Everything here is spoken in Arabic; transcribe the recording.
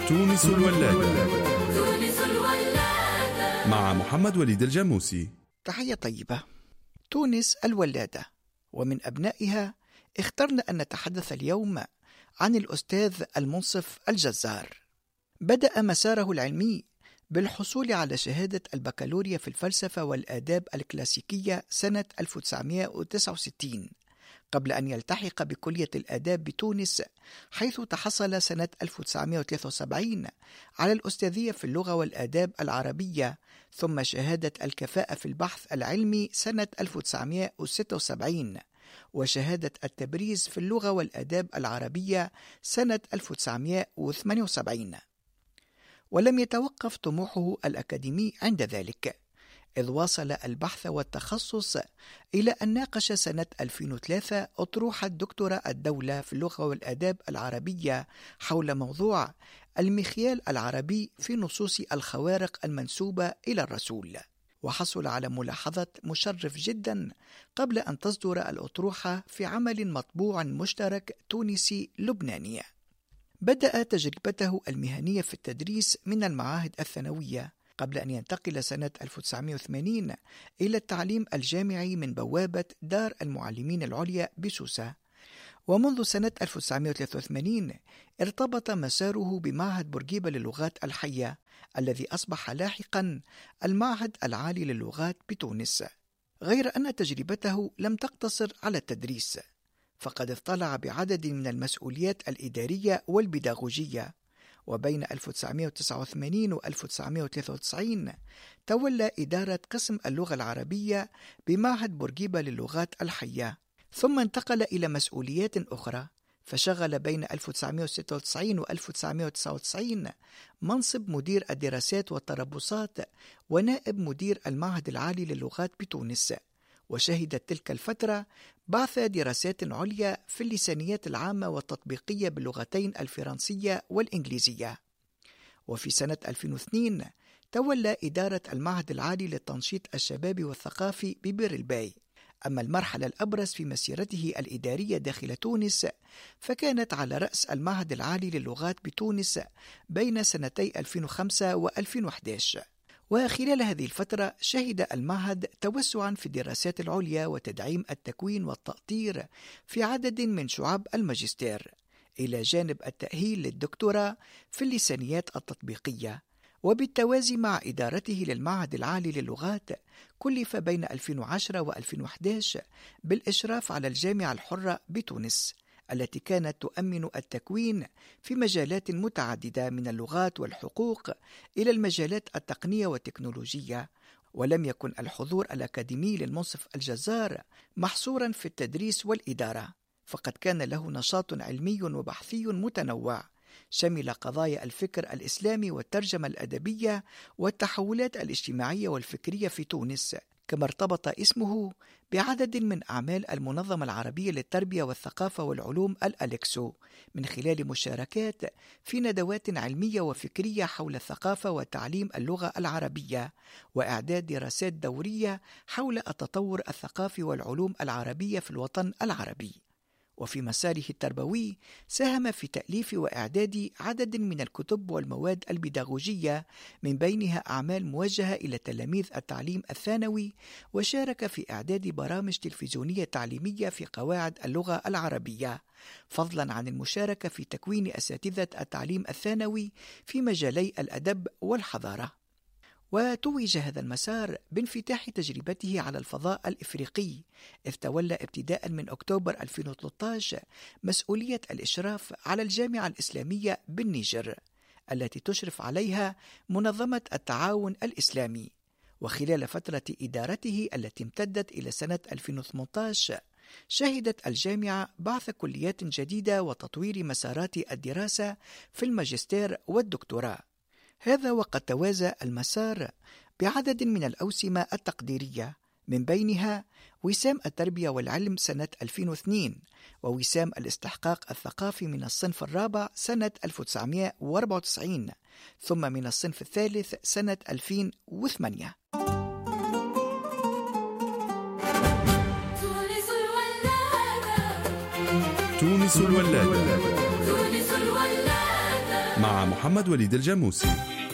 تونس الولادة مع محمد وليد الجاموسي. تحية طيبة. تونس الولادة، ومن أبنائها اخترنا أن نتحدث اليوم عن الأستاذ المنصف الجزار. بدأ مساره العلمي بالحصول على شهادة البكالوريا في الفلسفة والآداب الكلاسيكية سنة 1969، قبل أن يلتحق بكلية الآداب بتونس، حيث تحصل سنة 1973 على الأستاذية في اللغة والآداب العربية، ثم شهادة الكفاءة في البحث العلمي سنة 1976، وشهادة التبريز في اللغة والآداب العربية سنة 1978. ولم يتوقف طموحه الأكاديمي عند ذلك، إذ واصل البحث والتخصص إلى أن ناقش سنة 2003 أطروحة دكتوراه الدولة في اللغة والآداب العربية حول موضوع المخيال العربي في نصوص الخوارق المنسوبة إلى الرسول، وحصل على ملاحظة مشرف جدا قبل أن تصدر الأطروحة في عمل مطبوع مشترك تونسي لبناني. بدأ تجربته المهنية في التدريس من المعاهد الثانوية، قبل أن ينتقل سنة 1980 إلى التعليم الجامعي من بوابة دار المعلمين العليا بسوسة. ومنذ سنة 1983 ارتبط مساره بمعهد بورقيبة للغات الحية، الذي أصبح لاحقا المعهد العالي للغات بتونس. غير أن تجربته لم تقتصر على التدريس، فقد اطلع بعدد من المسؤوليات الإدارية والبيداغوجية، وبين 1989 و 1993 تولى إدارة قسم اللغة العربية بمعهد بورقيبة للغات الحية، ثم انتقل إلى مسؤوليات أخرى، فشغل بين 1996 و 1999 منصب مدير الدراسات والتربصات ونائب مدير المعهد العالي للغات بتونس. وشهدت تلك الفترة بعث دراسات عليا في اللسانيات العامة والتطبيقية باللغتين الفرنسية والإنجليزية. وفي سنة 2002 تولى إدارة المعهد العالي للتنشيط الشبابي والثقافي ببير الباي. أما المرحلة الأبرز في مسيرته الإدارية داخل تونس فكانت على رأس المعهد العالي للغات بتونس بين سنتي 2005 و 2011. وخلال هذه الفترة شهد المعهد توسعا في الدراسات العليا وتدعيم التكوين والتأطير في عدد من شعب الماجستير، إلى جانب التأهيل للدكتوراه في اللسانيات التطبيقية. وبالتوازي مع إدارته للمعهد العالي للغات كلف بين 2010 و 2011 بالإشراف على الجامعة الحرة بتونس، التي كانت تؤمن التكوين في مجالات متعددة من اللغات والحقوق إلى المجالات التقنية والتكنولوجية. ولم يكن الحضور الأكاديمي للمنصف الجزار محصورا في التدريس والإدارة، فقد كان له نشاط علمي وبحثي متنوع شمل قضايا الفكر الإسلامي والترجمة الأدبية والتحولات الاجتماعية والفكرية في تونس، كما ارتبط اسمه بعدد من أعمال المنظمة العربية للتربية والثقافة والعلوم الأليكسو، من خلال مشاركات في ندوات علمية وفكرية حول الثقافة وتعليم اللغة العربية، وإعداد دراسات دورية حول التطور الثقافي والعلوم العربية في الوطن العربي. وفي مساره التربوي ساهم في تأليف وإعداد عدد من الكتب والمواد البيداغوجية، من بينها أعمال موجهة إلى تلاميذ التعليم الثانوي، وشارك في إعداد برامج تلفزيونية تعليمية في قواعد اللغة العربية، فضلا عن المشاركة في تكوين أساتذة التعليم الثانوي في مجالي الأدب والحضارة. وتوج هذا المسار بانفتاح تجربته على الفضاء الإفريقي، إذ تولى ابتداء من أكتوبر 2013 مسؤولية الإشراف على الجامعة الإسلامية بالنيجر، التي تشرف عليها منظمة التعاون الإسلامي. وخلال فترة إدارته التي امتدت إلى سنة 2018 شهدت الجامعة بعث كليات جديدة وتطوير مسارات الدراسة في الماجستير والدكتوراه. هذا وقد توازى المسار بعدد من الأوسمة التقديرية، من بينها وسام التربية والعلم سنة 2002، ووسام الاستحقاق الثقافي من الصنف الرابع سنة 1994، ثم من الصنف الثالث سنة 2008. تونس الولادة. تونس الولادة. مع محمد وليد الجاموسي.